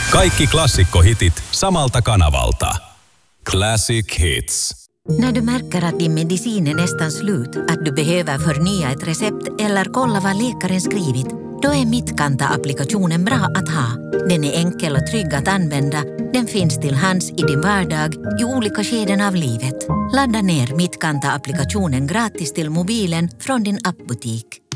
Kaikki klassikkohitit samalta kanavalta. Classic Hits. När du märker att din medicin är nästan slut, att du behöver förnya ett recept eller kolla vad läkaren skrivit, då är Mitkanta-applikationen bra att ha. Den är enkel och trygg att använda. Den finns till hands i din vardag i olika skeden av livet. Ladda ner Mitkanta-applikationen gratis till mobilen från din appbutik.